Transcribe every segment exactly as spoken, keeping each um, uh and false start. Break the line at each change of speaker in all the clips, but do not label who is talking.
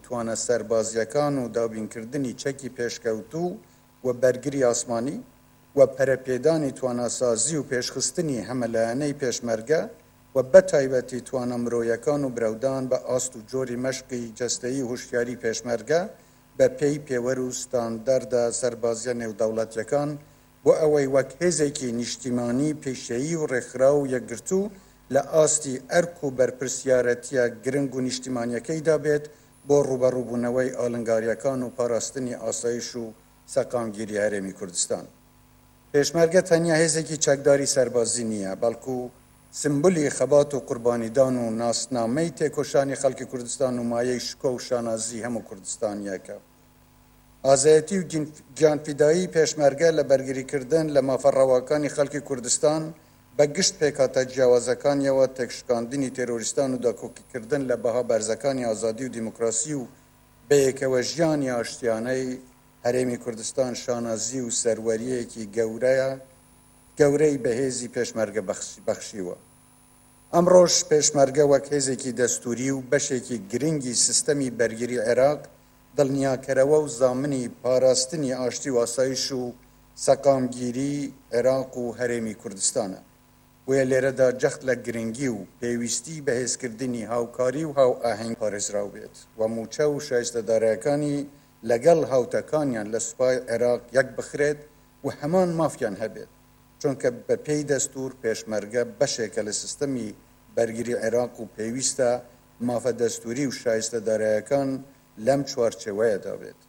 توانە سەربازیەکان و دابینکردنی چەکی پێشکەوتوو و بەرگری ئاسمانی و پەرەپێدانی تواناسازی و پێشخستنی هەمەلایەنەی پێشمەرگە و بەتایبەتی توانە مرۆیەکان و برەودان بە ئاست و جۆری مەشقی جەستەیی و هوشیاری پێشمەرگە بە پێی پێوەر و ستاندەردە سەربازیە نێودەوڵەتیەکان بۆ ئەوەی وەک هێزێکی نیشتیمانی پێشەیی و ڕێکخرا و یەکگرتوو لە ئاستی ئەرک و بەرپرسیارەتیە گرنگ و نیشتیمانیەکەیدا بێت بۆ ڕوبەڕووبوونەوەی ئاڵنگاریەکان و پاراستنی ئاسایش و سەقامگیری هەرێمی کوردستان. پێشمەرگە تەنیا هێزێکی چەکداری سەربازی نییە، بەڵکو سمبولی خەبات و قوربانیدان و ناسنامەی تێکۆشانی خەڵکی کوردستان و مایەی شکۆ و شانازی هەموو کوردستانیەکە. ئازایەتی و گیانفیدایی پێشمەرگە لە بەرگریکردن لە مافەڕەواکانی خەڵکی کوردستان بە گشت پێکاتە جیاوازەکانیەوە تێکشکاندنی تێرۆریستان و داکۆکیکردن لە بەها بەرزەکانی ئازادی و دیموکراسی و بەیەکەوە ژیانی ئاشتیانەی هەرێمی کوردستان شانازی و سەروەریەکی گەورەیە گەورەی بەهێزی پێشمەرگە بەخشیوە. ئەمڕۆژ پێشمەرگە وەک هێزێکی دەستوری و بەشێکی گرنگی سیستەمی بەرگری عێراق دڵنیاکەرەوە و زامنی پاراستنی ئاشتی و ئاسایش و سەقامگیری عێراق و هەرێمی کوردستانە. وێ لێرەدا جەخت لە گرنگی و پێویستی بەهێزکردنی هاوکاری و هاو ئاهەنگ پارێزراو بێت و موچە و شایستەدارەکانی لەگەڵ هاوتەکانیان لە سوپای عێراق یەک بخرێت و هەمان مافیان هەبێت، چونکە بە پێی دەستور پێشمەرگە بەشێکە لە سیستەمی بەرگری عێراق و پێویستە مافە دەستوری و شایستەدارەکان لەم چوارچێوەیەدا بێت.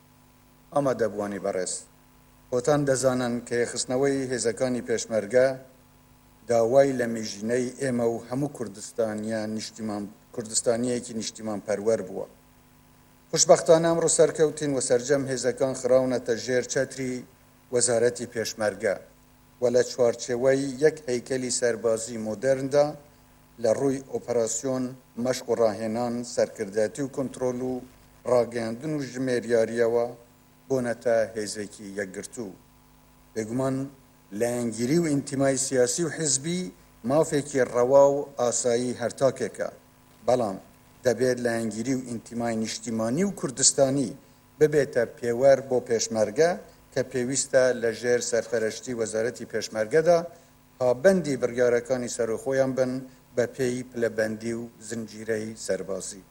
ئەمە دەبوانی بەڕێز خۆتان دەزانن کە یەخستنەوەی هێزەکانی پێشمەرگە داوای لە مێژینەی ئێمە و هەموو کوردستانیە نیشتیمان کوردستانیەکی نیشتیمان پەروەر بووە. خوشبەختانە ئەمڕۆ سەرکەوتین و سەرجەم هێزەکان خراونەتە ژێر چەتری وەزارەتی پێشمەرگە و لە چوارچێوەی یەک هەیکەلی سەربازی مۆدرندا لە ڕووی ئۆپەراسیۆن مەشق و ڕاهێنان سەرکردایەتی و کۆنتڕۆل و ڕاگەیاندن و ژمێریاریەوە بۆنەتە هێزێکی یەکگرتوو. بێگومان لایەنگیری و ئینتیمای سیاسی و حزبی مافێکی ڕەوا و ئاسایی هەرتاکێکە، بەڵام دەبێت لایەنگیری و ئینتیمای نیشتیمانی و کوردستانی ببێتە پێوەر بۆ پێشمەرگە کە پێویستە لە ژێر سەرپەرشتی وەزارەتی پێشمەرگەدا پابەندی بڕیارەکانی سەرۆخۆیان بن بە پێی پلەبەندی و زنجیرەی سەربازی.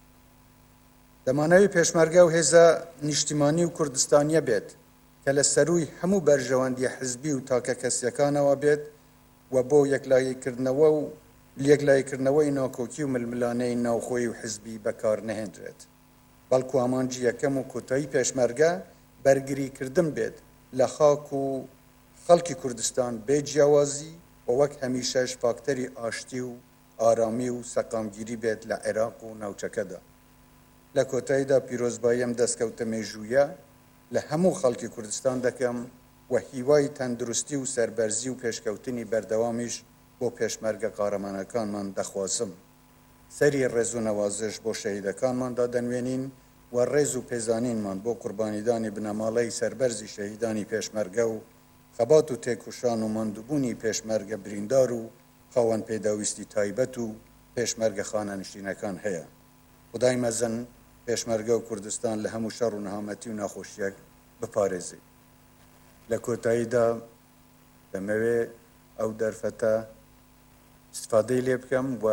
دەمانەوێت پێشمەرگە و هێزە نیشتیمانی و کوردستانیە بێت کە لە سەرووی هەموو بەرژەوەندی حزبی و تاکە کەسیەکانەوە بێت و بۆ یەکلاییکردنەوە و یەکلاییکردنەوەی ناکۆکی و ململانەی ناوخۆی و حزبی بەکار نەهێنرێت، بەڵکو ئامانجی یەکەم و کۆتایی پێشمەرگە بەرگریکردن بێت لە خاک و خەڵکی کوردستان بێ جیاوازی و وەک هەمیشەش فاکتەری ئاشتی و ئارامی و سەقامگیری بێت لە عێراق و ناوچەکەدا. لە کۆتاییدا پیرۆزباییم دەستکەوتە مێژوویە لە هەموو خەڵکی کوردستان دەکەم و هیوای تەندروستی و سەربەرزی و پێشکەوتنی بەردەوامیش بۆ پێشمەرگە قارەمانەکانمان دەخوازم. سەری ڕێز و نەوازش بۆ شەهیدەکانماندا دەنوێنین و ڕێز و پێزانینمان بۆ قوربانیدانی بنەماڵەی سەربەرزی شەهیدانی پێشمەرگە و خەبات و تێکوشان و ماندووبوونی پێشمەرگە بریندار و خاوەن پێداویستی تایبەت و پێشمەرگە خانەنشینەکان هەیە. خودای مەزن پێشمەرگە و کوردستان لە هەموو شەڕ و نەهامەتی و ناخۆشیەک بپارێزی. لە کۆتاییدا دەمەوێ ئەو دەرفەتە استفادەی لێ بکەم و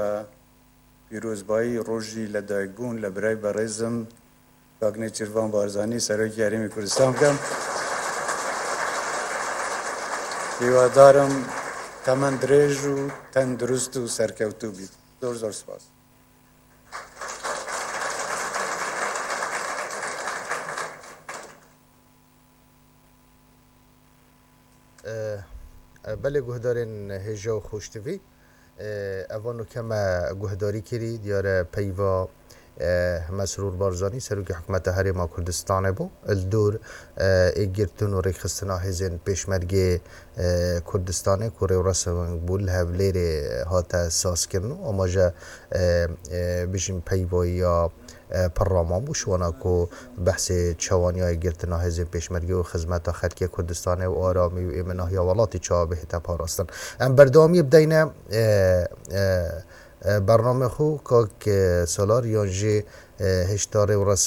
پیرۆزبایی ڕۆژی لەدایکبوون لە برای بەڕێزم کاک چیروان بارزانی سەرۆکی هەرێمی کوردستان بکەم. هیوادارم تەمەن درێژ و تەندروست و سەرکەوتوو بیت. زۆر زۆر سپاس.
بله گهدارین هجا و خوشتوی اوانو کم گهداری کری دیار پیوا مسرور بارزانی سروک حکمت هرم کردستان بو الدور ایگرتون و ریخستنا هزین پیشمرگی کردستانه کوره و رسم بول هفلیر هات ساس کرنو اما جا بجیم پیوا یا پررامام و شوانا کو بحث چوانی های گرتنا هزین پیشمرگی و خدمت خلکی کردستانه و آرامی و ایمناهی والاتی چا به هتا پاراستن ام بردامی بدینه برنامه خو که سالار یانجی هشتاره و رس